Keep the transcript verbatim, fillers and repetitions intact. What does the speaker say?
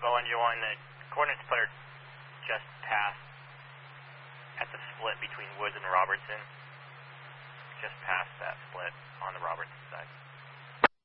Bowen, you on the coordinates put are just past at the split between Woods and Robertson. Just past that split on the Robertson side.